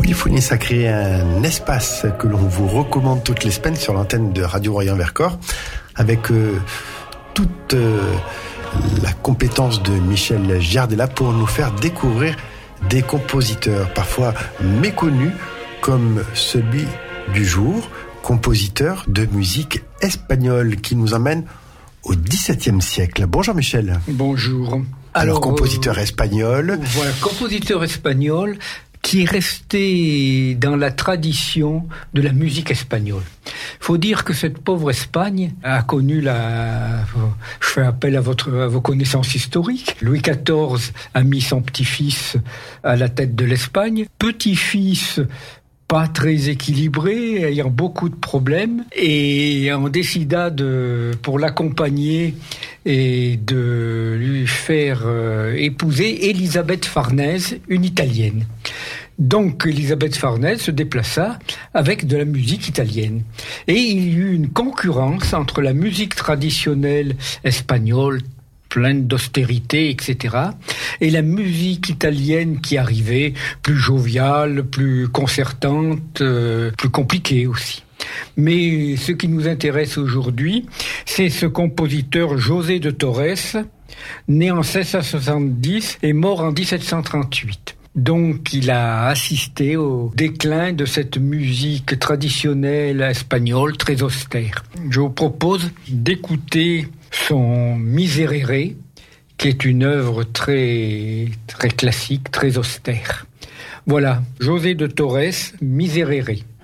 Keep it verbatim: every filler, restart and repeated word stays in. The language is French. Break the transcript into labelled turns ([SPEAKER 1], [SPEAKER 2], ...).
[SPEAKER 1] Polyphonie Sacrée, un espace que l'on vous recommande toutes les semaines sur l'antenne de Radio Royan-Vercors, avec euh, toute euh, la compétence de Michel Giardella pour nous faire découvrir des compositeurs parfois méconnus, comme celui du jour, compositeur de musique espagnole, qui nous emmène au dix-septième siècle. Bonjour Michel.
[SPEAKER 2] Bonjour.
[SPEAKER 1] Alors,
[SPEAKER 2] Alors
[SPEAKER 1] compositeur
[SPEAKER 2] euh,
[SPEAKER 1] espagnol.
[SPEAKER 2] Voilà, compositeur espagnol qui est resté dans la tradition de la musique espagnole. Il faut dire que cette pauvre Espagne a connu la... Je fais appel à, votre, à vos connaissances historiques. Louis quatorze a mis son petit-fils à la tête de l'Espagne. Petit-fils pas très équilibré, ayant beaucoup de problèmes, et on décida de, pour l'accompagner et de lui faire euh, épouser Elisabeth Farnèse, une Italienne. Donc Elisabeth Farnèse se déplaça avec de la musique italienne. Et il y eut une concurrence entre la musique traditionnelle espagnole, pleine d'austérité, et cetera, et la musique italienne qui arrivait, plus joviale, plus concertante, euh, plus compliquée aussi. Mais ce qui nous intéresse aujourd'hui, c'est ce compositeur José de Torres, né en seize cent soixante-dix et mort en dix-sept cent trente-huit. Donc il a assisté au déclin de cette musique traditionnelle espagnole très austère. Je vous propose d'écouter son Miserere, qui est une œuvre très, très classique, très austère. Voilà, José de Torres, Miserere.